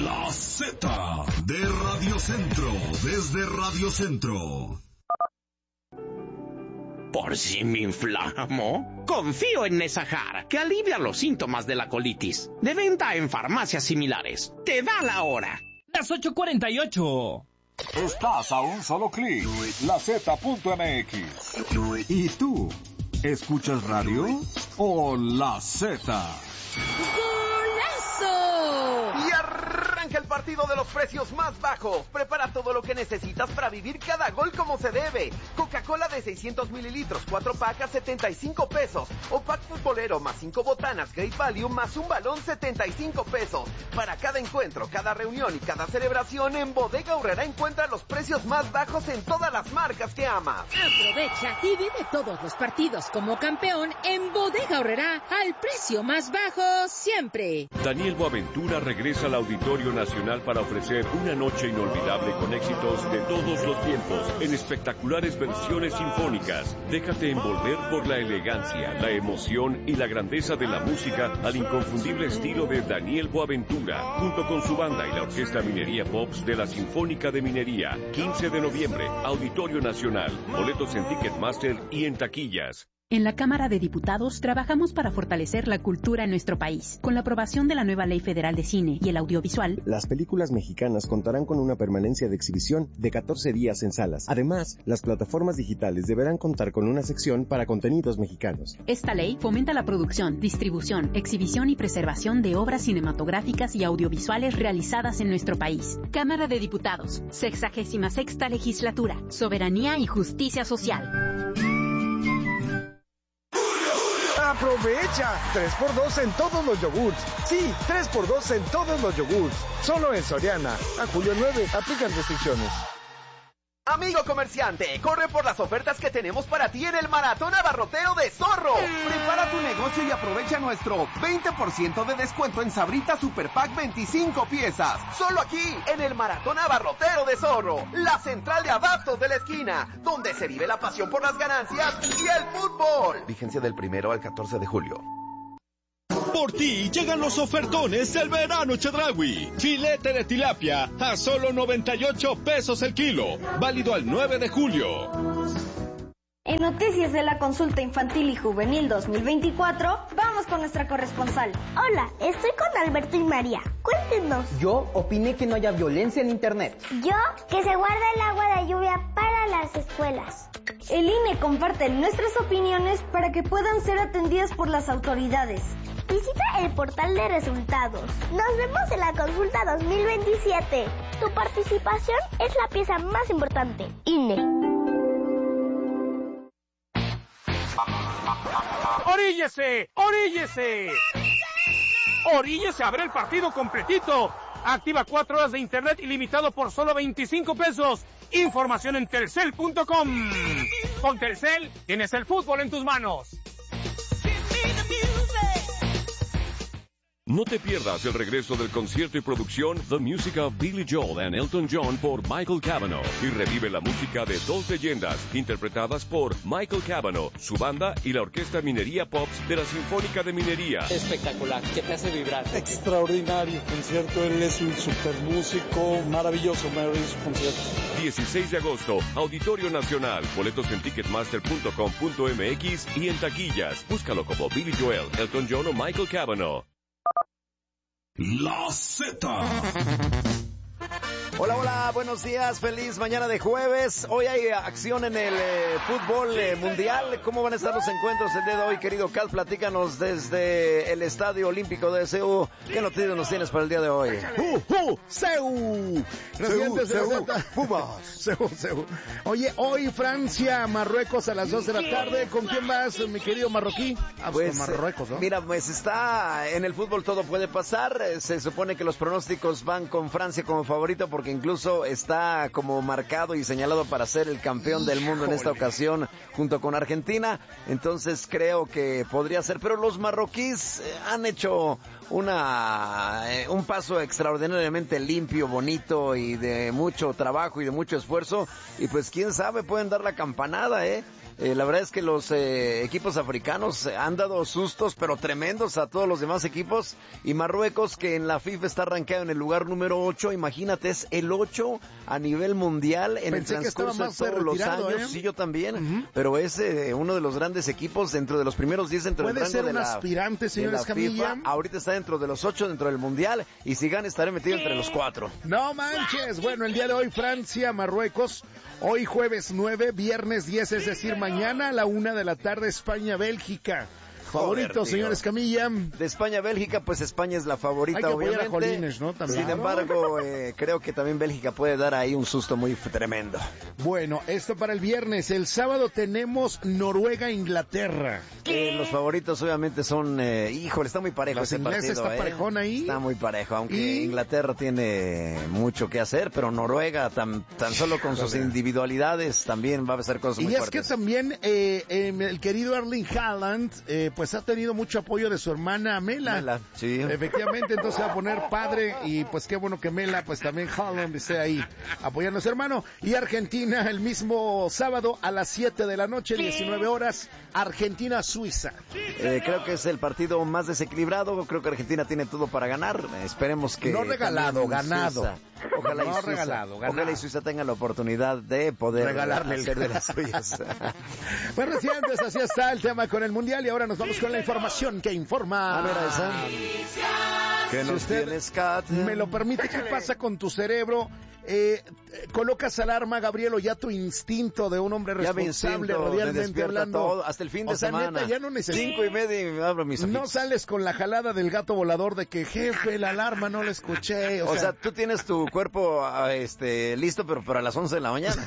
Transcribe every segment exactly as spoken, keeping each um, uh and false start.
La Z de Radio Centro, desde Radio Centro. ¿Por si me inflamo? Confío en Nesajar, que alivia los síntomas de la colitis. De venta en farmacias similares. Te da la hora. Las ocho cuarenta y ocho. Estás a un solo clic. La Z punto M X. ¿Y tú? ¿Escuchas radio o La Z? ¡Golazo! Y arranca el partido de los precios más bajos. Prepara todo lo que necesitas para vivir cada gol como se debe. Coca-Cola de seiscientos mililitros, cuatro pacas, setenta y cinco pesos. O pack futbolero más cinco botanas Great Value más un balón, setenta y cinco pesos. Para cada encuentro, cada reunión y cada celebración, en Bodega Aurrerá encuentra los precios más bajos en todas las marcas que amas. Aprovecha y vive todos los partidos como campeón en Bodega Aurrerá al precio más bajo siempre. Daniel Boaventura regresa al Auditorio Nacional para ofrecer una noche inolvidable con éxitos de todos los tiempos en espectaculares versiones sinfónicas. Déjate envolver por la elegancia, la emoción y la grandeza de la música al inconfundible estilo de Daniel Boaventura, junto con su banda y la Orquesta Minería Pops de la Sinfónica de Minería. quince de noviembre, Auditorio Nacional. Boletos en Ticketmaster y en taquillas. En la Cámara de Diputados trabajamos para fortalecer la cultura en nuestro país. Con la aprobación de la nueva Ley Federal de Cine y el Audiovisual, las películas mexicanas contarán con una permanencia de exhibición de catorce días en salas. Además, las plataformas digitales deberán contar con una sección para contenidos mexicanos. Esta ley fomenta la producción, distribución, exhibición y preservación de obras cinematográficas y audiovisuales realizadas en nuestro país. Cámara de Diputados, sexagésima sexta legislatura, soberanía y justicia social. ¡Aprovecha! tres por dos en todos los yogurts. Sí, tres por dos en todos los yogurts. Solo en Soriana. A julio nueve, aplican restricciones. Amigo comerciante, corre por las ofertas que tenemos para ti en el Maratón Abarrotero de Zorro. Prepara tu negocio y aprovecha nuestro veinte por ciento de descuento en Sabrita Super Pack veinticinco piezas. Solo aquí, en el Maratón Abarrotero de Zorro, la central de abastos de la esquina, donde se vive la pasión por las ganancias y el fútbol. Vigencia del primero al catorce de julio. Por ti llegan los ofertones del verano Chedraui. Filete de tilapia a solo noventa y ocho pesos el kilo. Válido al nueve de julio. En Noticias de la Consulta Infantil y Juvenil dos mil veinticuatro, vamos con nuestra corresponsal. Hola, estoy con Alberto y María. Cuéntenos. Yo opiné que no haya violencia en Internet. Yo, que se guarde el agua de lluvia para las escuelas. El I N E comparte nuestras opiniones para que puedan ser atendidas por las autoridades. Visita el portal de resultados. Nos vemos en la consulta dos mil veintisiete. Tu participación es la pieza más importante. I N E. ¡Oríllese! ¡Oríllese! ¡Oríllese a ver el partido completito! Activa cuatro horas de internet ilimitado por solo veinticinco pesos. Información en telcel punto com. Con Telcel tienes el fútbol en tus manos. No te pierdas el regreso del concierto y producción The Music of Billy Joel and Elton John por Michael Cavanaugh y revive la música de dos leyendas interpretadas por Michael Cavanaugh, su banda y la Orquesta Minería Pops de la Sinfónica de Minería. Espectacular, que te hace vibrar. Extraordinario concierto, él es un super músico, maravilloso, maravilloso concierto. dieciséis de agosto, Auditorio Nacional, boletos en ticketmaster punto com punto m x y en taquillas. Búscalo como Billy Joel, Elton John o Michael Cavanaugh. La Z. Hola, hola, buenos días, feliz mañana de jueves. Hoy hay acción en el eh, fútbol eh, mundial. ¿Cómo van a estar los encuentros el día de hoy, querido Cal? Platícanos desde el Estadio Olímpico de Seúl. ¿Qué noticias nos tienes para el día de hoy? ¡Uh, uh! ¡Seúl! Seúl, Seúl, Pumas. Seúl, Seúl. Oye, hoy Francia, Marruecos a las dos de la tarde. ¿Con quién vas, mi querido marroquí? Ah, pues, con Marruecos, ¿no? Mira, pues está en el fútbol, todo puede pasar. Se supone que los pronósticos van con Francia como favorito porque incluso está como marcado y señalado para ser el campeón del mundo en esta ocasión junto con Argentina. Entonces creo que podría ser, pero los marroquíes han hecho una eh, un paso extraordinariamente limpio, bonito y de mucho trabajo y de mucho esfuerzo, y pues quién sabe, pueden dar la campanada, eh Eh, la verdad es que los eh, equipos africanos han dado sustos, pero tremendos a todos los demás equipos. Y Marruecos, que en la FIFA está rankeado en el lugar número ocho, imagínate, es el ocho a nivel mundial en Pensé el transcurso de todos los años. ¿eh? Sí, yo también, uh-huh. pero es eh, uno de los grandes equipos dentro de los primeros diez dentro del rango ser de un la, aspirante, señores de la Camilla. FIFA. Ahorita está dentro de los ocho dentro del mundial y si gana estaré metido entre los cuatro. No manches. Bueno, el día de hoy Francia, Marruecos. Hoy jueves nueve, viernes diez, es decir, mañana a la una de la tarde, España, Bélgica. Favorito, Joder, señores Camilla. De España, Bélgica, pues España es la favorita, Hay que obviamente. A Jolines, ¿no? También. Sin embargo, eh, creo que también Bélgica puede dar ahí un susto muy tremendo. Bueno, esto para el viernes. El sábado tenemos Noruega-Inglaterra. Eh, los favoritos obviamente son, eh, híjole, está muy parejo los ese partido. Está eh. parejón ahí. Está muy parejo, aunque ¿Y? Inglaterra tiene mucho que hacer, pero Noruega tan, tan solo con sus individualidades también va a hacer cosas muy fuertes. Y es fuertes. que también eh, eh, el querido Erling Haaland, eh, pues ha tenido mucho apoyo de su hermana Mela. Mela, sí. Efectivamente, entonces va a poner padre y pues qué bueno que Mela, pues también Haaland esté ahí apoyando a su hermano. Y Argentina el mismo sábado a las siete de la noche, diecinueve horas, Argentina-Suiza. Eh, creo que es el partido más desequilibrado, creo que Argentina tiene todo para ganar, esperemos que... No regalado, ganado. Suiza, ojalá, no y Suiza, regalado, ganado. ojalá y Suiza tenga la oportunidad de poder regalarle hacer de las suyas. Bueno, recientes, así está el tema con el Mundial y ahora nos vamos con la información que informa. A ver, esa. ¿Qué nos si usted tienes, Kat? me lo permite, ¿qué pasa con tu cerebro? Eh, colocas alarma, Gabriel, o ya tu instinto de un hombre responsable, radialmente hablando. Todo, hasta el fin de o sea, semana. Neta, ya no necesitas. Cinco y media y me abro mis ojitos. No sales con la jalada del gato volador de que, jefe, la alarma no la escuché. O, o sea, sea, tú tienes tu cuerpo este listo, pero para las once de la mañana.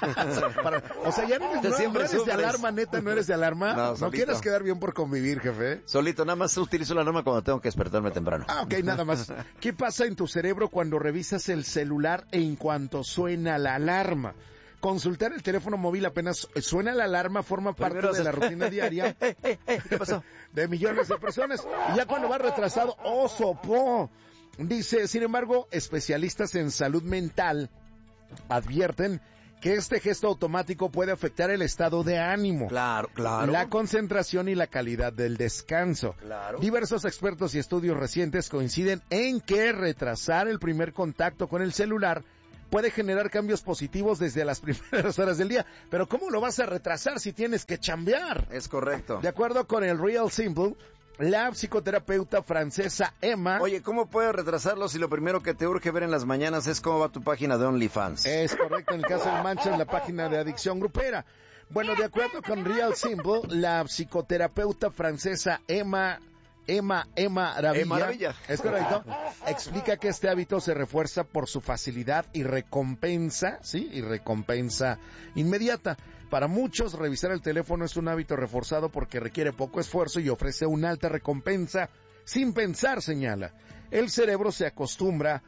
para, o sea, ya no, no, no eres sufres. de alarma, neta, no eres de alarma. No, no quieres quedar bien por convivir, jefe. Solito, nada más utilizo la alarma cuando tengo que despertarme temprano. Ah, ok, nada más. ¿Qué pasa en tu cerebro cuando revisas el celular en cuanto suena la alarma? Consultar el teléfono móvil apenas suena la alarma forma parte Primero de la rutina diaria eh, eh, eh, ¿qué pasó? de millones de personas. Y ya cuando va retrasado, ¡oh, sopó! Dice, sin embargo, especialistas en salud mental advierten que este gesto automático puede afectar el estado de ánimo, claro, claro, la concentración y la calidad del descanso. Claro. Diversos expertos y estudios recientes coinciden en que retrasar el primer contacto con el celular puede generar cambios positivos desde las primeras horas del día. Pero ¿cómo lo vas a retrasar si tienes que chambear? Es correcto. De acuerdo con el Real Simple, la psicoterapeuta francesa Emma... Oye, ¿cómo puedes retrasarlo si lo primero que te urge ver en las mañanas es cómo va tu página de OnlyFans? Es correcto, en el caso de Manchas, la página de adicción grupera. Bueno, de acuerdo con Real Simple, la psicoterapeuta francesa Emma... Emma, Emma Maravilla, Emma Maravilla, es correcto, explica que este hábito se refuerza por su facilidad y recompensa, ¿sí? Y recompensa inmediata. Para muchos, revisar el teléfono es un hábito reforzado porque requiere poco esfuerzo y ofrece una alta recompensa sin pensar, señala. El cerebro se acostumbra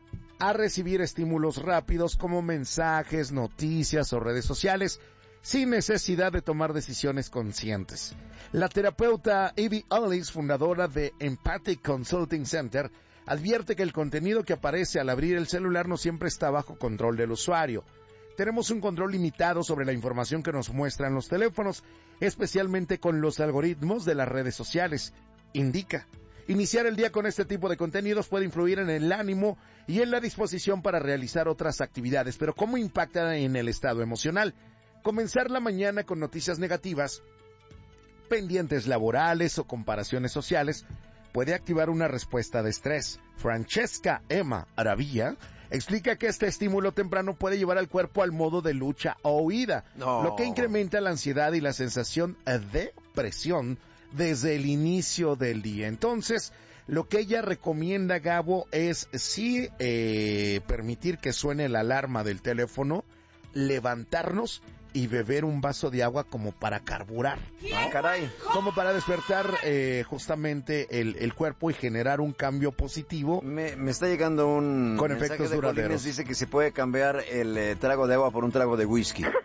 a recibir estímulos rápidos como mensajes, noticias o redes sociales, sin necesidad de tomar decisiones conscientes. La terapeuta Evie Ellis, fundadora de Empathic Consulting Center, advierte que el contenido que aparece al abrir el celular no siempre está bajo control del usuario. Tenemos un control limitado sobre la información que nos muestran los teléfonos, especialmente con los algoritmos de las redes sociales, indica. Iniciar el día con este tipo de contenidos puede influir en el ánimo y en la disposición para realizar otras actividades, pero ¿cómo impacta en el estado emocional? Comenzar la mañana con noticias negativas, pendientes laborales o comparaciones sociales puede activar una respuesta de estrés. Francesca Emma Maravilla explica que este estímulo temprano puede llevar al cuerpo al modo de lucha o huida, no. lo que incrementa la ansiedad y la sensación de presión desde el inicio del día. Entonces, lo que ella recomienda, Gabo, es sí eh, permitir que suene la alarma del teléfono, levantarnos y beber un vaso de agua como para carburar, ¿no? Ah, caray. Como para despertar eh, justamente el, el cuerpo y generar un cambio positivo. Me, me está llegando un con mensaje efectos de duraderos. Colines, dice que se puede cambiar el eh, trago de agua por un trago de whisky.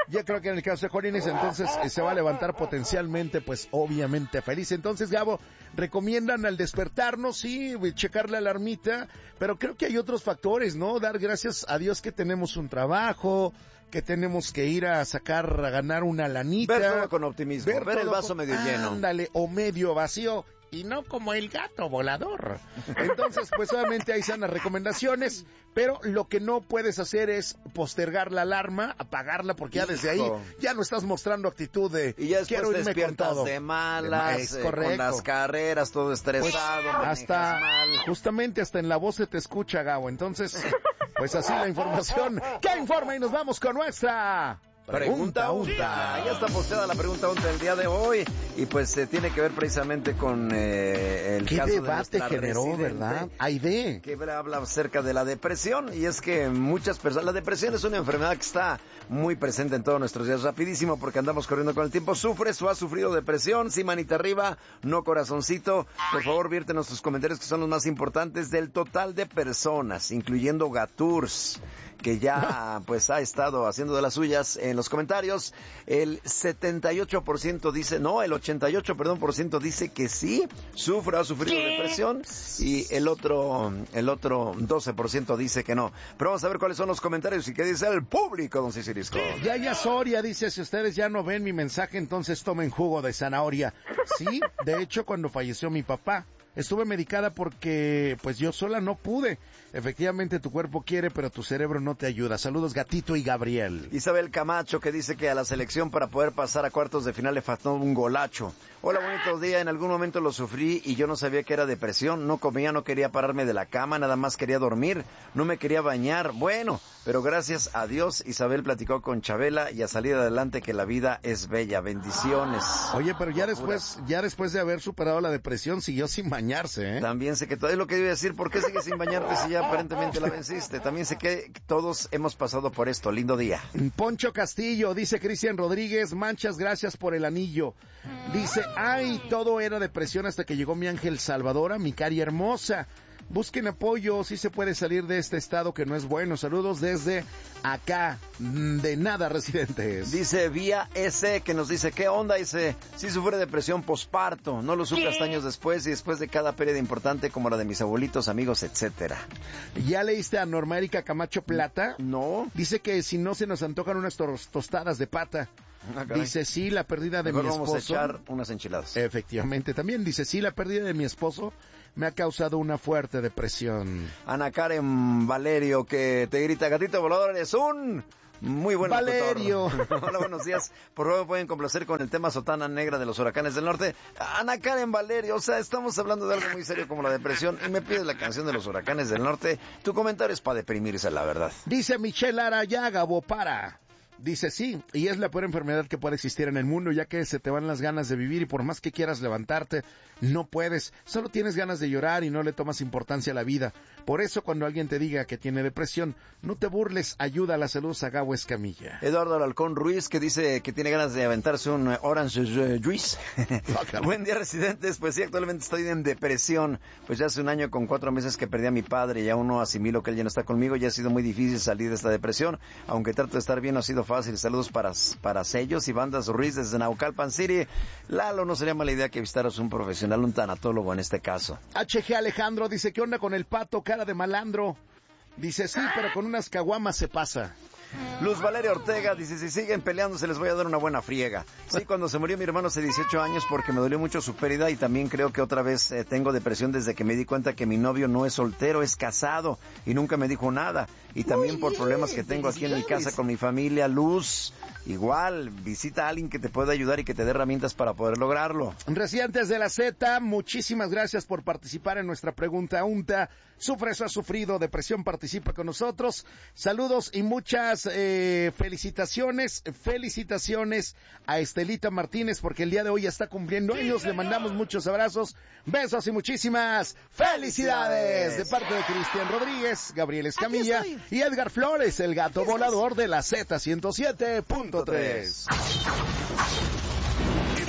Yo creo que en el caso de Jorines, entonces eh, se va a levantar potencialmente, pues obviamente feliz. Entonces, Gabo, recomiendan al despertarnos, sí, checar la alarmita, pero creo que hay otros factores, ¿no? Dar gracias a Dios que tenemos un trabajo, que tenemos que ir a sacar, a ganar una lanita. Ver todo con optimismo, ver, ver el vaso con... medio lleno. Ándale, o medio vacío. Y no como el gato volador. Entonces, pues obviamente ahí están las recomendaciones, pero lo que no puedes hacer es postergar la alarma, apagarla, porque ya desde ahí ya no estás mostrando actitud de y ya después quiero te irme con todo. De malas, es eh, correcto. Con las carreras, todo estresado, pues, hasta mal. Justamente hasta en la voz se te escucha, Gabo. Entonces, pues así la información. ¿Qué informa? Y nos vamos con nuestra... Pregunta Unta. Ya está posteada la pregunta Unta del día de hoy y pues se eh, tiene que ver precisamente con eh, el ¿Qué caso debate de generó, verdad? Hay de que habla acerca de la depresión y es que muchas personas, la depresión es una enfermedad que está muy presente en todos nuestros días, rapidísimo porque andamos corriendo con el tiempo. ¿Sufres o has sufrido depresión? Sí, manita arriba, no corazoncito. Por favor, viértenos tus comentarios que son los más importantes del total de personas, incluyendo Gaturs, que ya pues ha estado haciendo de las suyas en los comentarios. El setenta y ocho por ciento dice, no, el ochenta y ocho perdón, por ciento dice que sí, sufre o ha sufrido ¿Qué? depresión, y el otro, el otro doce por ciento dice que no. Pero vamos a ver cuáles son los comentarios y qué dice el público, don Cicirisco. Yaya Soria dice, si ustedes ya no ven mi mensaje, entonces tomen jugo de zanahoria. Sí, de hecho, cuando falleció mi papá, estuve medicada porque pues yo sola no pude. Efectivamente tu cuerpo quiere, pero tu cerebro no te ayuda. Saludos, Gatito y Gabriel. Isabel Camacho, que dice que a la selección para poder pasar a cuartos de final le faltó un golacho. Hola, bonito día. En algún momento lo sufrí y yo no sabía que era depresión. No comía, no quería pararme de la cama, nada más quería dormir. No me quería bañar. Bueno, pero gracias a Dios Isabel platicó con Chabela y a salir adelante, que la vida es bella. Bendiciones. Oye, pero ya después, ya después de haber superado la depresión siguió sin bañarse, ¿eh? También sé que todo es lo que iba a decir. ¿Por qué sigues sin bañarte si ya aparentemente la venciste? También sé que todos hemos pasado por esto. Lindo día. Poncho Castillo, dice Cristian Rodríguez, Manchas, gracias por el anillo. Dice, ay, todo era depresión hasta que llegó mi ángel salvadora, mi cari hermosa. Busquen apoyo, si se puede salir de este estado que no es bueno. Saludos desde acá, de nada, residentes. Dice Vía S, que nos dice, ¿qué onda? Dice, sí sufre depresión posparto, no lo supe hasta años después y después de cada pérdida importante como la de mis abuelitos, amigos, etcétera. ¿Ya leíste a Norma Erika Camacho Plata? No. Dice que si no se nos antojan unas tostadas de pata. Ah, dice, sí, la pérdida de Mejor mi esposo. Vamos a echar unas enchiladas. Efectivamente, también dice, sí, la pérdida de mi esposo me ha causado una fuerte depresión. Ana Karen Valerio, que te grita, gatito volador, eres un muy buen Valerio. Hola, buenos días. Por favor, pueden complacer con el tema Sotana Negra de los Huracanes del Norte. Ana Karen Valerio, o sea, estamos hablando de algo muy serio como la depresión y me pides la canción de los Huracanes del Norte. Tu comentario es para deprimirse, la verdad. Dice Michelle Arayaga, para. Dice sí, y es la peor enfermedad que puede existir en el mundo, ya que se te van las ganas de vivir y por más que quieras levantarte, no puedes. Solo tienes ganas de llorar y no le tomas importancia a la vida. Por eso cuando alguien te diga que tiene depresión, no te burles, ayuda a la salud a Gabo Escamilla. Eduardo Alarcón Ruiz, que dice que tiene ganas de aventarse un Orange Juice. Buen día, residentes. Pues sí, actualmente estoy en depresión. Pues ya hace un año con cuatro meses que perdí a mi padre y aún no asimilo que él ya no está conmigo. Ya ha sido muy difícil salir de esta depresión. Aunque trato de estar bien, no ha sido fácil. Saludos para, para Sellos y Bandas Ruiz desde Naucalpan City. Lalo, no sería mala idea que visitaras un profesional, un tanatólogo en este caso. H G Alejandro dice, ¿qué onda con el pato? Cara de malandro. Dice, sí, pero con unas caguamas se pasa. Luz Valeria Ortega dice, si siguen peleando se les voy a dar una buena friega. Sí, cuando se murió mi hermano hace dieciocho años porque me dolió mucho su pérdida y también creo que otra vez eh, tengo depresión desde que me di cuenta que mi novio no es soltero, es casado y nunca me dijo nada. Y también Muy por bien, problemas que tengo aquí en mi casa con mi familia. Luz, igual, visita a alguien que te pueda ayudar y que te dé herramientas para poder lograrlo. Residentes de la Z, muchísimas gracias por participar en nuestra pregunta UNTA. ¿Sufres o has sufrido depresión? Participa con nosotros. Saludos y muchas eh, felicitaciones, felicitaciones a Estelita Martínez porque el día de hoy está cumpliendo años. Le mandamos muchos abrazos, besos y muchísimas felicidades de parte de Cristian Rodríguez, Gabriel Escamilla y Edgar Flores, el gato volador de la Z ciento siete punto tres.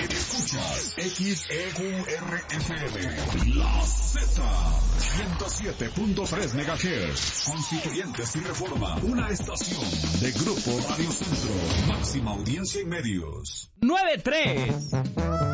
Escuchas X E Q R F M, La Z, ciento siete punto tres megahertz. Constituyentes y Reforma, una estación de Grupo Radio Centro, máxima audiencia en medios. nueve tres